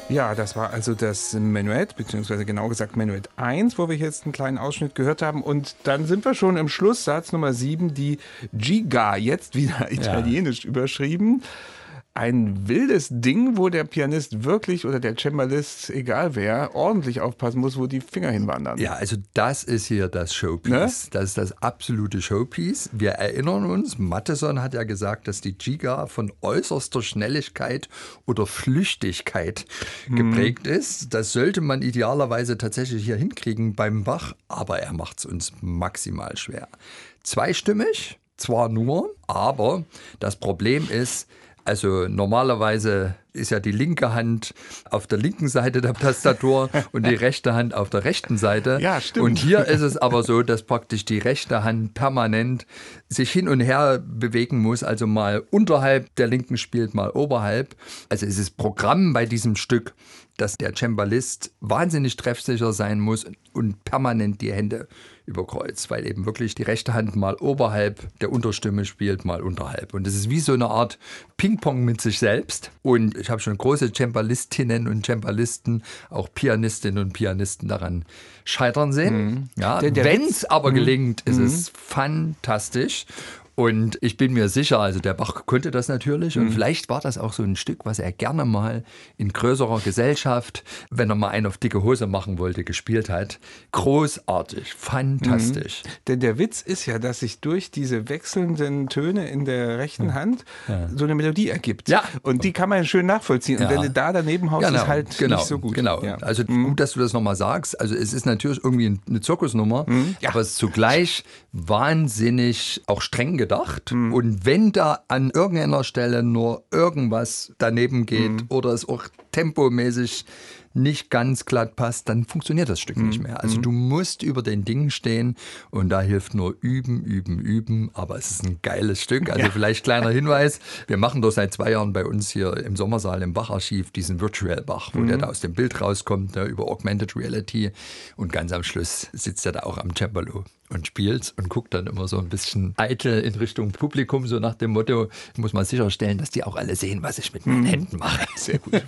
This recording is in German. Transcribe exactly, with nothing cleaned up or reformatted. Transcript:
Ja, das war also das Menuett, beziehungsweise genau gesagt Menuett eins, wo wir jetzt einen kleinen Ausschnitt gehört haben. Und dann sind wir schon im Schlusssatz Nummer sieben, die Giga, jetzt wieder italienisch ja. überschrieben. Ein wildes Ding, wo der Pianist wirklich oder der Cembalist, egal wer, ordentlich aufpassen muss, wo die Finger hinwandern. Ja, also das ist hier das Showpiece. Ne? Das ist das absolute Showpiece. Wir erinnern uns, Matteson hat ja gesagt, dass die Giga von äußerster Schnelligkeit oder Flüchtigkeit hm. geprägt ist. Das sollte man idealerweise tatsächlich hier hinkriegen beim Bach, aber er macht es uns maximal schwer. Zweistimmig, zwar nur, aber das Problem ist, also normalerweise ist ja die linke Hand auf der linken Seite der Tastatur und die rechte Hand auf der rechten Seite. Ja, stimmt. Und hier ist es aber so, dass praktisch die rechte Hand permanent sich hin und her bewegen muss, also mal unterhalb der linken spielt, mal oberhalb. Also es ist Programm bei diesem Stück, dass der Cembalist wahnsinnig treffsicher sein muss und permanent die Hände überkreuzt, weil eben wirklich die rechte Hand mal oberhalb der Unterstimme spielt, mal unterhalb. Und das ist wie so eine Art Ping-Pong mit sich selbst. Und ich habe schon große Cembalistinnen und Cembalisten, auch Pianistinnen und Pianisten daran scheitern sehen. Mhm. Ja, wenn es aber gelingt, mhm. ist es fantastisch. Und ich bin mir sicher, also der Bach konnte das natürlich und mhm. vielleicht war das auch so ein Stück, was er gerne mal in größerer Gesellschaft, wenn er mal einen auf dicke Hose machen wollte, gespielt hat. Großartig, fantastisch. Mhm. Denn der Witz ist ja, dass sich durch diese wechselnden Töne in der rechten Hand ja. so eine Melodie ergibt. Ja. Und die kann man schön nachvollziehen. Und ja. wenn du da daneben haust, genau. ist halt genau. nicht so gut. Genau, ja. also mhm. gut, dass du das nochmal sagst. Also es ist natürlich irgendwie eine Zirkusnummer, mhm. ja. aber es ist zugleich wahnsinnig auch streng gedacht. Gedacht. Mhm. Und wenn da an irgendeiner Stelle nur irgendwas daneben geht mhm. oder es auch tempomäßig nicht ganz glatt passt, dann funktioniert das Stück mhm. nicht mehr. Also mhm. du musst über den Dingen stehen und da hilft nur üben, üben, üben. Aber es ist ein geiles Stück. Also ja. vielleicht kleiner Hinweis, wir machen doch seit zwei Jahren bei uns hier im Sommersaal im Bacharchiv diesen Virtual Bach, wo mhm. der da aus dem Bild rauskommt, ne, über Augmented Reality und ganz am Schluss sitzt er da auch am Cembalo und spielt und guckt dann immer so ein bisschen eitel in Richtung Publikum, so nach dem Motto, ich muss mal sicherstellen, dass die auch alle sehen, was ich mit meinen Händen mache. Sehr gut.